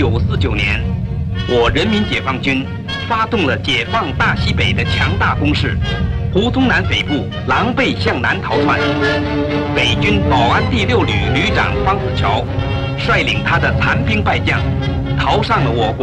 1949年，我人民解放军发动了解放大西北的强大攻势，胡宗南匪部狼狈向南逃窜。北军保安第6旅旅长方子乔率领他的残兵败将，逃上了我国